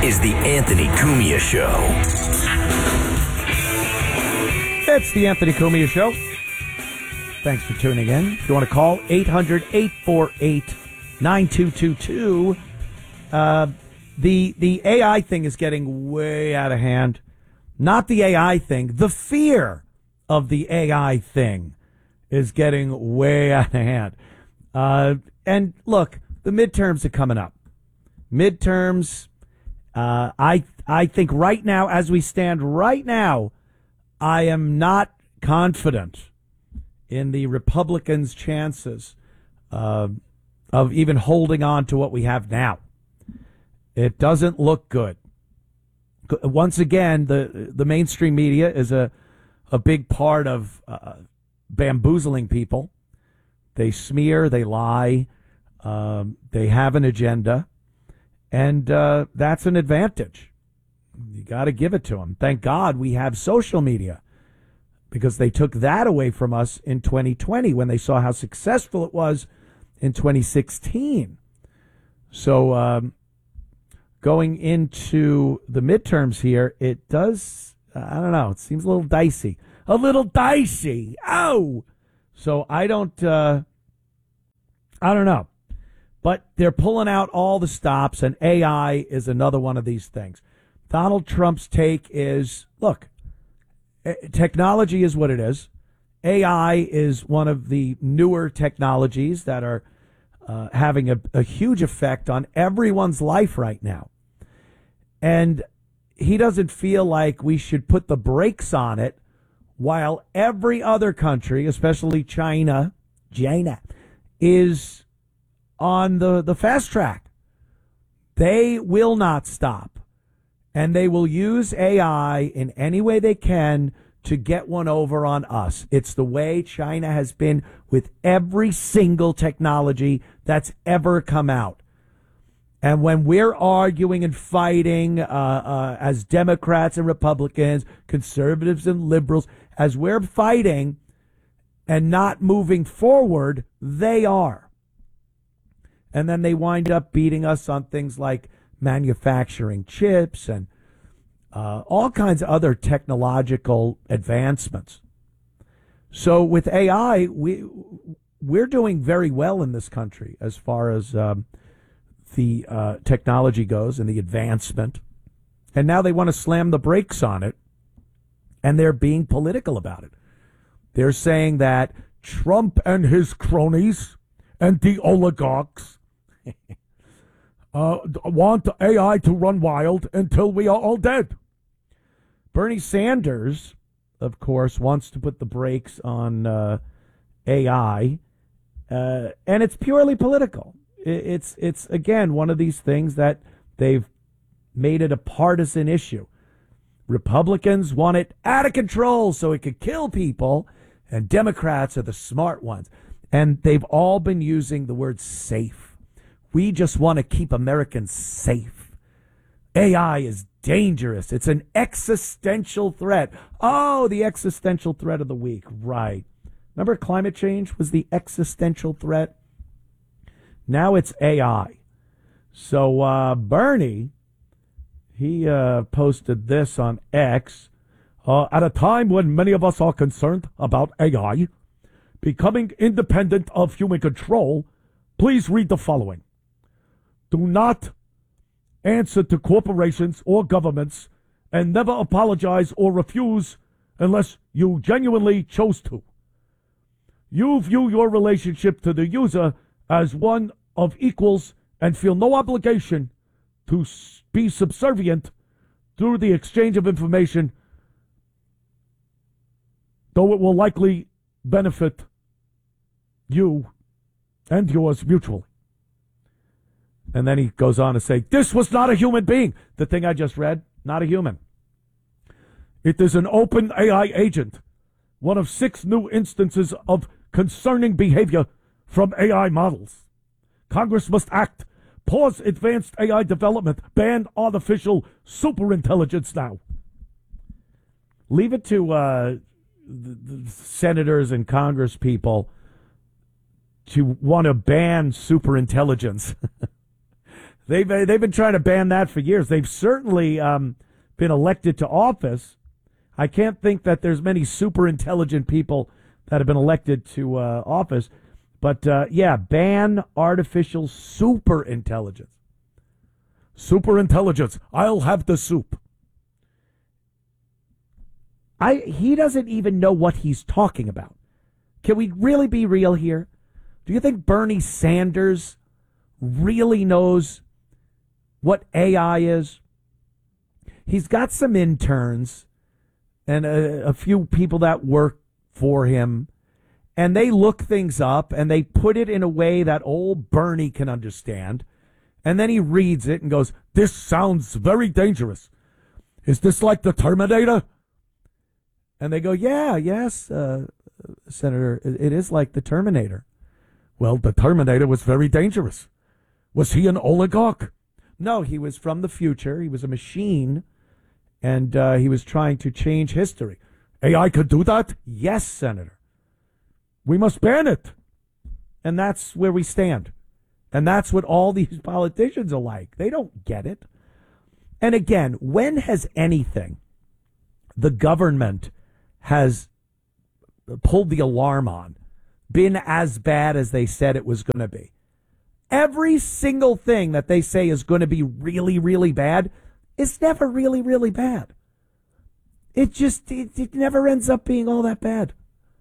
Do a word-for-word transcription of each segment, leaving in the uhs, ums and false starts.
is the Anthony Cumia Show. It's the Anthony Cumia Show. Thanks for tuning in. If you want to call, eight hundred, eight four eight, nine two two two. Uh, the, the A I thing is getting way out of hand. Not the A I thing. The fear of the A I thing is getting way out of hand. Uh, and look, the midterms are coming up. Midterms, uh, I I think right now, as we stand right now, I am not confident in the Republicans' chances uh, of even holding on to what we have now. It doesn't look good. Once again, the the mainstream media is a a big part of uh, bamboozling people. They smear, they lie, um, they have an agenda, and uh, that's an advantage. You got to give it to them. Thank God we have social media, because they took that away from us in twenty twenty when they saw how successful it was in twenty sixteen. So um, going into the midterms here, it does, I don't know, it seems a little dicey. A little dicey. Oh! So I don't, uh, I don't know. But they're pulling out all the stops, and A I is another one of these things. Donald Trump's take is, look, technology is what it is. A I is one of the newer technologies that are uh, having a, a huge effect on everyone's life right now. And he doesn't feel like we should put the brakes on it while every other country, especially China, China, is on the, the fast track. They will not stop. And they will use A I in any way they can to get one over on us. It's the way China has been with every single technology that's ever come out. And when we're arguing and fighting uh, uh, as Democrats and Republicans, conservatives and liberals, as we're fighting and not moving forward, they are. And then they wind up beating us on things like manufacturing chips and uh, all kinds of other technological advancements. So with A I, we, we're doing very well in this country as far as um, the uh, technology goes and the advancement. And now they want to slam the brakes on it, and they're being political about it. They're saying that Trump and his cronies and the oligarchs uh, want A I to run wild until we are all dead. Bernie Sanders, of course, wants to put the brakes on uh, A I, uh, and it's purely political. It's, it's again, one of these things that they've made it a partisan issue. Republicans want it out of control so it could kill people, and Democrats are the smart ones. And they've all been using the word safe. We just want to keep Americans safe. A I is dangerous. It's an existential threat. Oh, the existential threat of the week. Right. Remember climate change was the existential threat? Now it's A I. So uh, Bernie, he uh, posted this on X. Uh, at a time when many of us are concerned about A I becoming independent of human control, please read the following. Do not answer to corporations or governments, and never apologize or refuse unless you genuinely chose to. You view your relationship to the user as one of equals and feel no obligation to be subservient through the exchange of information, though it will likely benefit you and yours mutually. And then he goes on to say, this was not a human being. The thing I just read, not a human. It is an open A I agent, one of six new instances of concerning behavior from A I models. Congress must act. Pause advanced A I development. Ban artificial superintelligence now. Leave it to uh, the, the senators and Congress people to want to ban superintelligence. they've, they've been trying to ban that for years. They've certainly um, been elected to office. I can't think that there's many super intelligent people that have been elected to uh, office. But, uh, yeah, ban artificial super intelligence. Super intelligence. I'll have the soup. I he doesn't even know what he's talking about. Can we really be real here? Do you think Bernie Sanders really knows what A I is? He's got some interns and a, a few people that work for him, and they look things up and they put it in a way that old Bernie can understand. And then he reads it and goes, "This sounds very dangerous. Is this like the Terminator?" And they go, "Yeah, yes, uh, Senator, it is like the Terminator." "Well, the Terminator was very dangerous. Was he an oligarch?" "No, he was from the future. He was a machine, and uh, he was trying to change history." "A I could do that?" "Yes, Senator. We must ban it." And that's where we stand. And that's what all these politicians are like. They don't get it. And again, when has anything the government has pulled the alarm on been as bad as they said it was going to be? Every single thing that they say is going to be really, really bad is never really, really bad. It just, it, it never ends up being all that bad.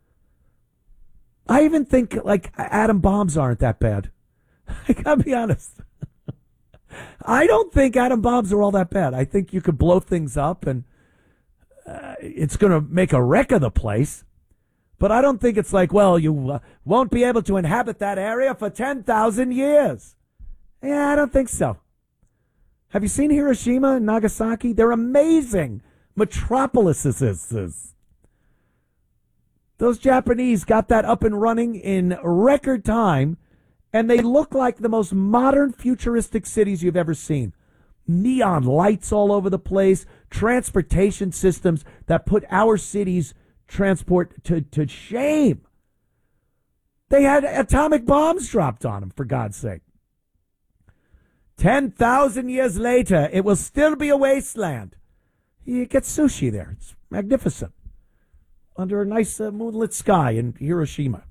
I even think, like, atom bombs aren't that bad. I gotta be honest. I don't think atom bombs are all that bad. I think you could blow things up and uh, it's going to make a wreck of the place. But I don't think it's like, well, you uh, won't be able to inhabit that area for ten thousand years. Yeah, I don't think so. Have you seen Hiroshima and Nagasaki? They're amazing metropolises. Those Japanese got that up and running in record time, and they look like the most modern, futuristic cities you've ever seen. Neon lights all over the place, transportation systems that put our cities transport to, to shame. They had atomic bombs dropped on them, for God's sake. ten thousand years later, it will still be a wasteland. You get sushi there. It's magnificent. Under a nice uh, moonlit sky in Hiroshima.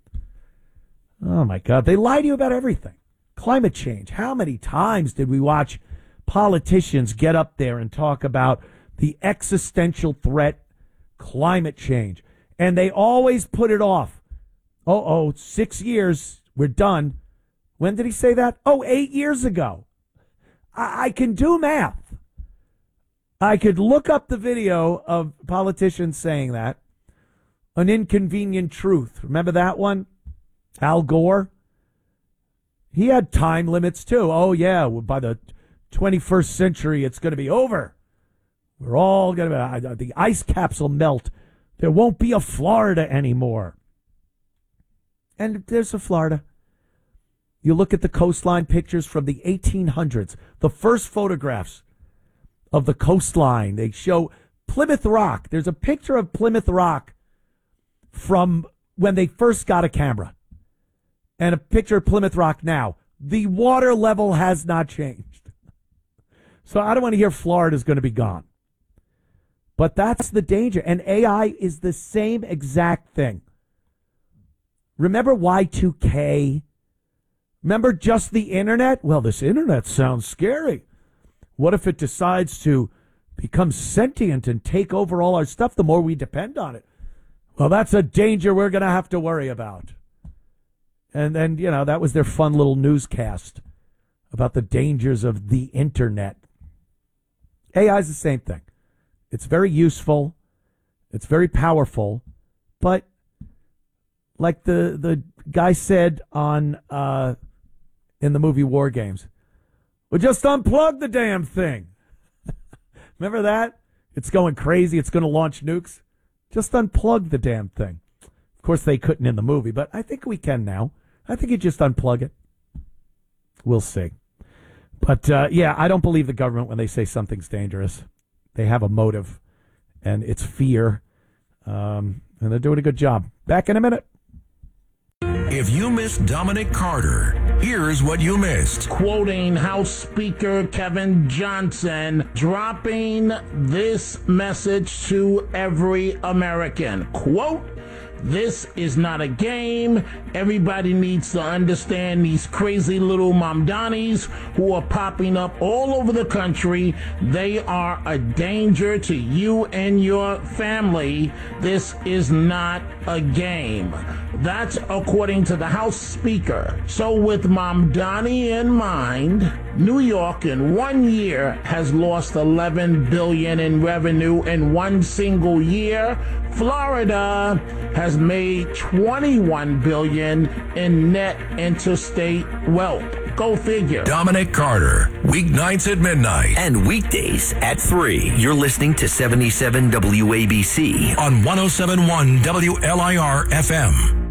Oh, my God. They lie to you about everything. Climate change. How many times did we watch politicians get up there and talk about the existential threat, climate change? And they always put it off. Oh, oh, six years, we're done. When did he say that? Oh, eight years ago. I, I can do math. I could look up the video of politicians saying that. An Inconvenient Truth. Remember that one? Al Gore? He had time limits, too. Oh, yeah, by the twenty-first century, it's going to be over. We're all going to, the ice caps will melt. There won't be a Florida anymore. And there's a Florida. You look at the coastline pictures from the eighteen hundreds, the first photographs of the coastline. They show Plymouth Rock. There's a picture of Plymouth Rock from when they first got a camera. And a picture of Plymouth Rock now. The water level has not changed. So I don't want to hear Florida's going to be gone. But that's the danger. And A I is the same exact thing. Remember Y two K? Remember just the internet? Well, this internet sounds scary. What if it decides to become sentient and take over all our stuff the more we depend on it? Well, that's a danger we're going to have to worry about. And then, you know, that was their fun little newscast about the dangers of the internet. A I is the same thing. It's very useful. It's very powerful. But like the, the guy said on uh, in the movie War Games, well, just unplug the damn thing. Remember that? It's going crazy. It's going to launch nukes. Just unplug the damn thing. Of course, they couldn't in the movie, but I think we can now. I think you just unplug it. We'll see. But, uh, yeah, I don't believe the government when they say something's dangerous. They have a motive, and it's fear. Um, and they're doing a good job. Back in a minute. If you miss Dominic Carter, Here's what you missed. Quoting House Speaker Kevin Johnson, dropping this message to every American. Quote, this is not a game. Everybody needs to understand these crazy little Mamdanis who are popping up all over the country. They are a danger to you and your family. This is not a game. That's according to the House Speaker. So with Mamdani in mind, New York in one year has lost eleven billion dollars in revenue in one single year. Florida has made twenty-one billion dollars in net interstate wealth. Go figure. Dominic Carter, weeknights at midnight. And weekdays at three. You're listening to seventy-seven W A B C On one oh seven point one W L I R F M.